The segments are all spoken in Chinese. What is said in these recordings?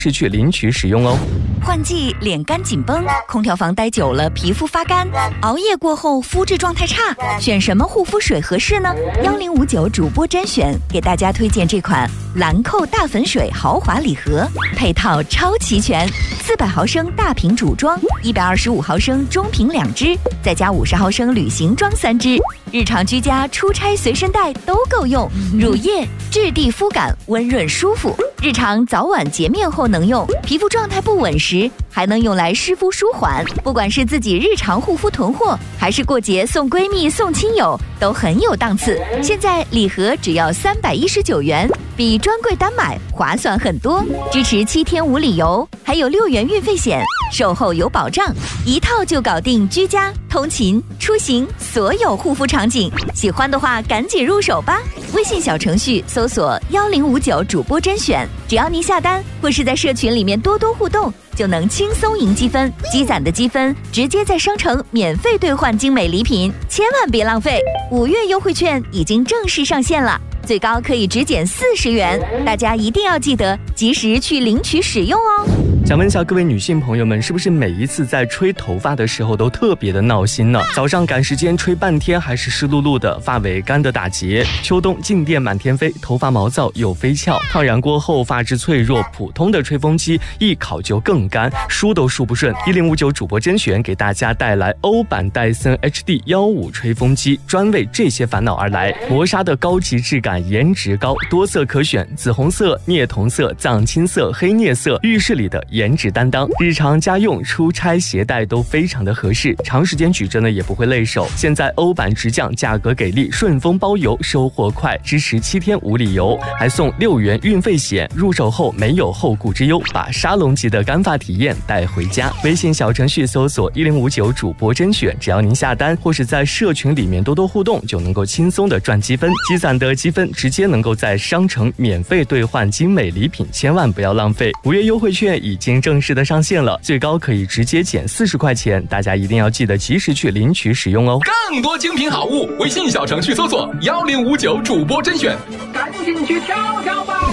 是去领取使用哦。 换季脸干紧绷，空调房待久了皮肤发干，熬夜过后肤质状态差，选什么护肤水合适呢？1059主播甄选给大家推荐这款兰蔻大粉水豪华礼盒，配套超齐全，400毫升大瓶主装，125毫升中瓶2支，再加50毫升旅行装3支，日常居家、出差随身带都够用。乳液质地肤感温润舒服，日常早晚洁面后能用，皮肤状态不稳时还能用来湿敷舒缓。不管是自己日常护肤囤货，还是过节送闺蜜送亲友，都很有档次。现在礼盒只要319元，比专柜单买划算很多，支持7天无理由，还有6元运费险，售后有保障，一套就搞定居家、通勤、出行所有护肤场景。喜欢的话赶紧入手吧！微信小程序搜索1059主播甄选，只要您下单或是在社群里面多多互动，就能轻松赢积分，积攒的积分直接在商城免费兑换精美礼品，千万别浪费！5月优惠券已经正式上线了，最高可以直减40元，大家一定要记得及时去领取使用哦。 想问一下各位女性朋友们，是不是每一次在吹头发的时候都特别的闹心呢？早上赶时间吹半天还是湿漉漉的，发尾干的打结；秋冬静电满天飞，头发毛躁又飞翘；烫染过后发质脆弱，普通的吹风机一烤就更干，梳都梳不顺。1059主播甄选给大家带来欧版戴森 HD15吹风机，专为这些烦恼而来。磨砂的高级质感，颜值高，多色可选，紫红色、镍铜色、藏青色、黑镍色，浴室里的颜值担当，日常家用、出差携带都非常的合适，长时间举着呢也不会累手。现在欧版直降，价格给力，顺丰包邮，收货快，支持7天无理由，还送6元运费险，入手后没有后顾之忧，把沙龙级的干发体验带回家。微信小程序搜索1059主播甄选，只要您下单或是在社群里面多多互动，就能够轻松的赚积分，积攒的积分直接能够在商城免费兑换精美礼品，千万不要浪费。5月优惠券已经正式的上线了，最高可以直接减40块钱，大家一定要记得及时去领取使用哦。 更多精品好物，微信小程序搜索1059主播甄选，赶紧去挑挑吧。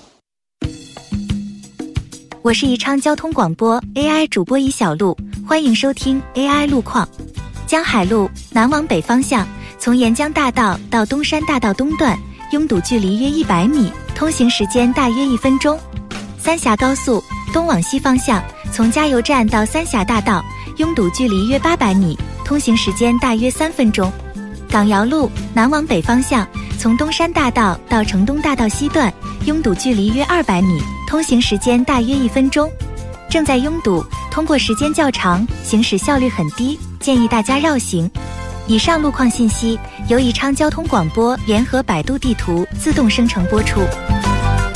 我是宜昌交通广播 AI 主播宜小璐，欢迎收听 AI 路况。江海路南往北方向，从沿江大道到东山大道东段，拥堵距离约100米，通行时间大约1分钟。三峡高速东往西方向，从加油站到三峡大道，拥堵距离约800米，通行时间大约3分钟。港瑶路南往北方向，从东山大道到城东大道西段，拥堵距离约200米，通行时间大约1分钟。正在拥堵，通过时间较长，行驶效率很低，建议大家绕行。以上路况信息由宜昌交通广播联合百度地图自动生成播出。